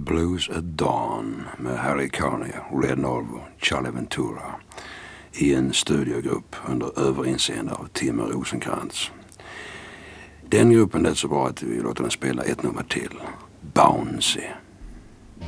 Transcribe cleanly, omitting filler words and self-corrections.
Blues at Dawn med Harry Carney, Red Norvo och Charlie Ventura i en studiogrupp under överinseende av Tim Rosenkrantz. Den gruppen är så bra att vi låter den spela ett nummer till, Bouncy.